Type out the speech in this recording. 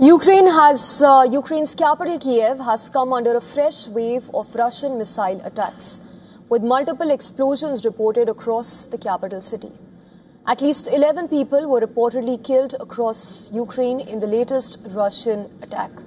Ukraine's capital Kiev has come under a fresh wave of Russian missile attacks, with multiple explosions reported across the capital city. At least 11 people were reportedly killed across Ukraine in the latest Russian attack.